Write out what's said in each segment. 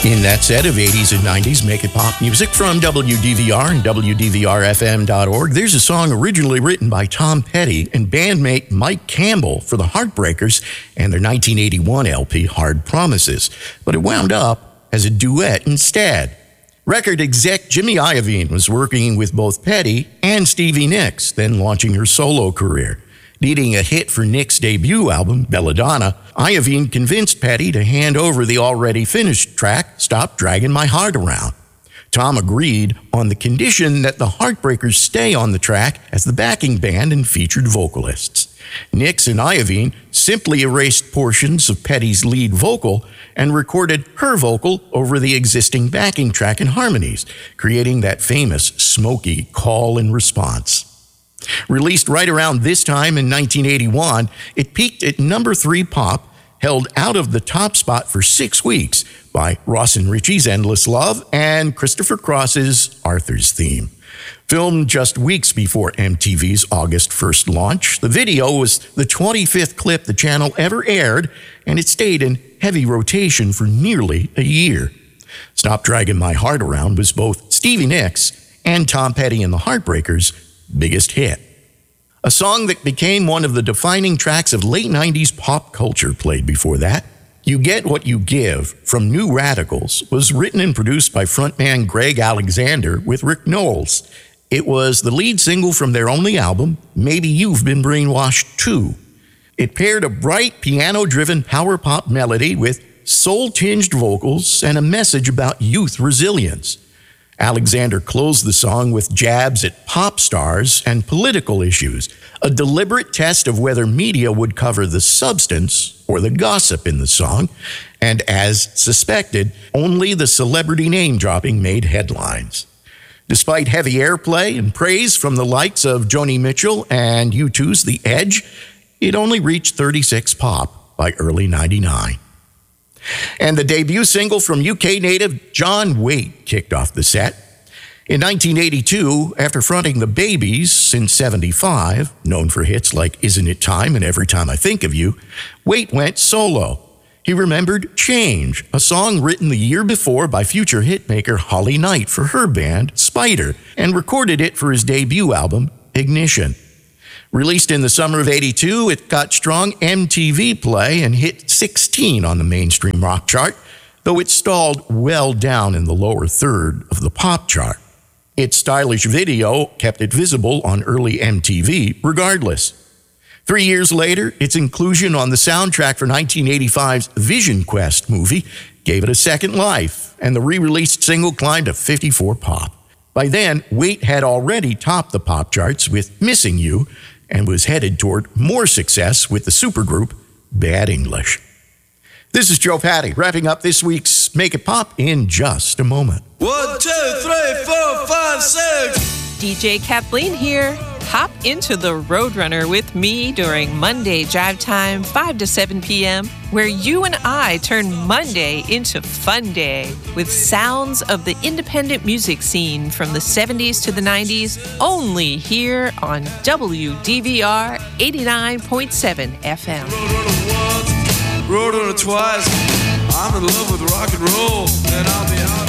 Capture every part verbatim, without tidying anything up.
In that set of eighties and nineties Make It Pop music from W D V R and W D V R F M dot org, there's a song originally written by Tom Petty and bandmate Mike Campbell for the Heartbreakers and their nineteen eighty-one L P Hard Promises, but it wound up as a duet instead. Record exec Jimmy Iovine was working with both Petty and Stevie Nicks, then launching her solo career. Needing a hit for Nick's debut album, Belladonna, Iovine convinced Petty to hand over the already finished track, Stop Dragging My Heart Around. Tom agreed on the condition that the Heartbreakers stay on the track as the backing band and featured vocalists. Nicks and Iovine simply erased portions of Petty's lead vocal and recorded her vocal over the existing backing track and harmonies, creating that famous smoky call and response. Released right around this time in nineteen eighty-one, it peaked at number three pop, held out of the top spot for six weeks by Ross and Richie's Endless Love and Christopher Cross's Arthur's Theme. Filmed just weeks before M T V's August first launch, the video was the twenty-fifth clip the channel ever aired, and it stayed in heavy rotation for nearly a year. Stop Dragging My Heart Around was both Stevie Nicks and Tom Petty and the Heartbreakers' biggest hit. A song that became one of the defining tracks of late nineties pop culture played before that. You Get What You Give from New Radicals was written and produced by frontman Greg Alexander with Rick Knowles. It was the lead single from their only album, Maybe You've Been Brainwashed Too. It paired a bright piano-driven power pop melody with soul-tinged vocals and a message about youth resilience. Alexander closed the song with jabs at pop stars and political issues, a deliberate test of whether media would cover the substance or the gossip in the song, and as suspected, only the celebrity name-dropping made headlines. Despite heavy airplay and praise from the likes of Joni Mitchell and U two's The Edge, it only reached thirty-six pop by early ninety-nine. And the debut single from U K native John Waite kicked off the set. In nineteen eighty-two, after fronting the Babies since seventy-five, known for hits like Isn't It Time and Every Time I Think of You, Waite went solo. He remembered Change, a song written the year before by future hitmaker Holly Knight for her band, Spider, and recorded it for his debut album, Ignition. Released in the summer of eighty-two, it got strong M T V play and hit sixteen on the mainstream rock chart, though it stalled well down in the lower third of the pop chart. Its stylish video kept it visible on early M T V regardless. Three years later, its inclusion on the soundtrack for nineteen eighty-five's Vision Quest movie gave it a second life, and the re-released single climbed to fifty-four pop. By then, Waite had already topped the pop charts with Missing You, and was headed toward more success with the supergroup Bad English. This is Joe Patty, wrapping up this week's Make It Pop in just a moment. One, two, three, four, five, six. D J Kathleen here. Hop into the Roadrunner with me during Monday Drive Time, five to seven p.m., where you and I turn Monday into Fun Day with sounds of the independent music scene from the seventies to the nineties, only here on W D V R eighty-nine point seven F M. Roadrunner once, Roadrunner twice. I'm in love with rock and roll, and I'll be out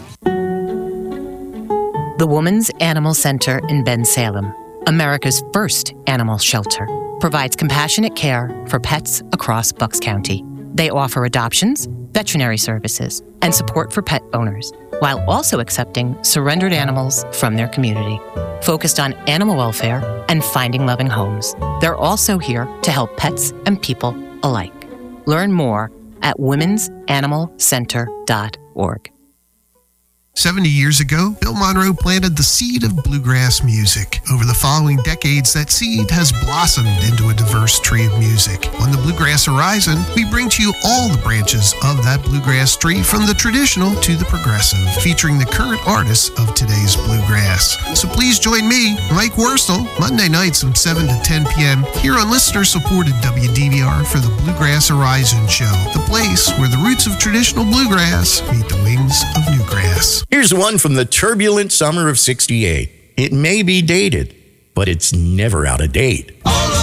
all night. The Woman's Animal Center in Bensalem, America's first animal shelter, provides compassionate care for pets across Bucks County. They offer adoptions, veterinary services, and support for pet owners, while also accepting surrendered animals from their community. Focused on animal welfare and finding loving homes, they're also here to help pets and people alike. Learn more at womens animal center dot org. seventy years ago, Bill Monroe planted the seed of bluegrass music. Over the following decades, that seed has blossomed into a diverse tree of music. On the Bluegrass Horizon, we bring to you all the branches of that bluegrass tree, from the traditional to the progressive, featuring the current artists of today's bluegrass. So please join me, Mike Worstel, Monday nights from seven to ten p.m. here on listener-supported W D V R for the Bluegrass Horizon Show, the place where the roots of traditional bluegrass meet the wings of newgrass. Here's one from the turbulent summer of sixty-eight. It may be dated, but it's never out of date. All